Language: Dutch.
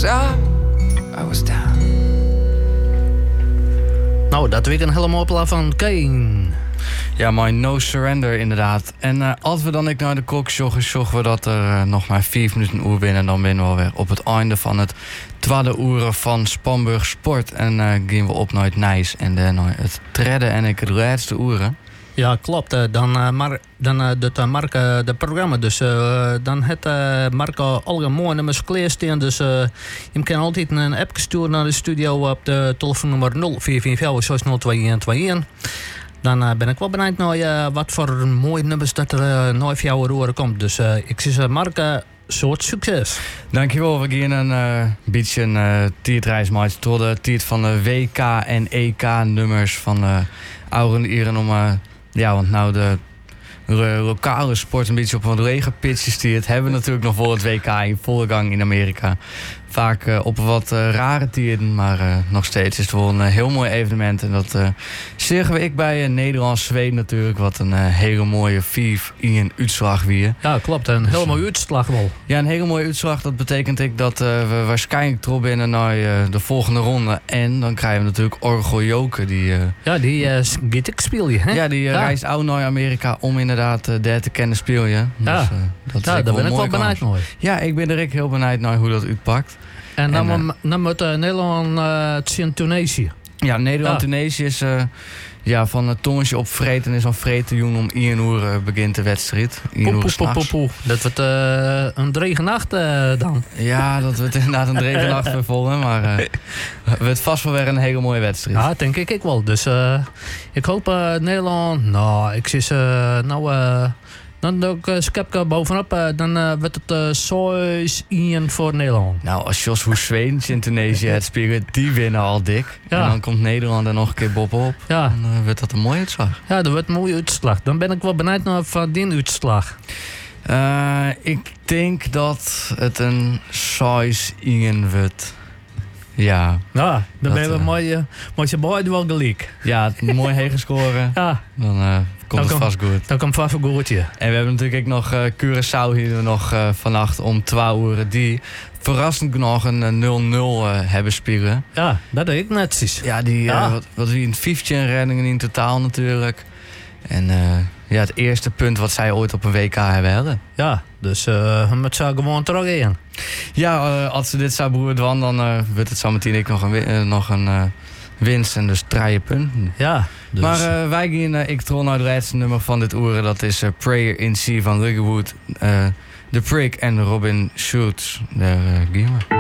was up, I was down. Nou, dat weer een hele mooie plaat van Kane. Ja, maar No Surrender inderdaad. En als we dan naar de klok joggen we dat er nog maar 4 minuten oer binnen. Dan zijn we alweer op het einde van het tweede uur van Spamburg Sport. En gaan we op naar het Nijs en dan het tredde en het laatste uren. Ja, klopt. Dan doet Mark het programma. Dus dan heeft Mark al een mooie nummers klaarstaan. Dus je kan altijd een app sturen naar de studio op de telefoonnummer 0444 Dan ben ik wel benieuwd naar wat voor mooie nummers dat er naar jou horen komt. Dus ik zeg Mark, soort succes. Dankjewel, we gaan een beetje een tijdreis maken door de tijd van de WK en EK nummers van oude ieren om want nou de lokale sport een beetje op een lege pitje stiert, hebben we natuurlijk nog voor het WK in volle gang in Amerika. Vaak op wat rare tijden, maar nog steeds is het wel een heel mooi evenement. En dat zeggen we bij Nederland-Zweden natuurlijk, wat een hele mooie 4-1 uitslag weer. Ja, klopt. Een heel mooie uitslag wel. Ja, een hele mooie uitslag. Dat betekent dat we waarschijnlijk terug binnen naar de volgende ronde. En dan krijgen we natuurlijk Orgel Joke. Die gaat ik speel je, hè? Ja, die reist ook naar Amerika om inderdaad daar te kennen spelen. Dus, daar ben ik wel benieuwd naar. Ja, ik ben er ook heel benieuwd naar hoe dat uitpakt. En dan moet Nederland zien Tunesië. Ja, Nederland-Tunesië is van het tongetje op vreten is al vreten om 1 uur begint de wedstrijd. 1 uur s'nachts. Dat wordt een dregennacht dan. Ja, dat wordt inderdaad een dregennacht vervolgen, maar het wordt vast wel weer een hele mooie wedstrijd. Ja, denk ik wel. Dus ik hoop Nederland. Nou, ik zie dan doe ik Skepka bovenop, dan wordt het 6-1 voor Nederland. Nou, als Jos Hoesweens in Tunesië het spelen, die winnen al dik. Ja. En dan komt Nederland er nog een keer bovenop. Ja. Dan wordt dat een mooie uitslag. Ja, dat wordt een mooie uitslag. Dan ben ik wel benieuwd naar van die uitslag. Ik denk dat het een 6-1 wordt. Ja. Ja, dan ben je mooi je beide wel gelijk. Ja, mooi heen scoren. Ja. Dan komt het vast goed. Dan komt het vast goed, ja. En we hebben natuurlijk ook nog Curaçao hier nog vannacht om 12 uur. Die verrassend nog een 0-0 hebben spelen. Ja, dat deed ik netjes. Ja, die wat wie een 15 reddingen in totaal natuurlijk. En het eerste punt wat zij ooit op een WK hebben hadden. Ja, dus we moeten gewoon terug in. Ja, als ze dit zou broer doen, dan wordt het zo meteen nog een winst en dus 3 punten. Ja, dus. Maar wij gaan ik trol naar het laatste nummer van dit uur. Dat is Prayer in Sea van Liggerwood, The Prick en Robin Schultz. Daar gaan we.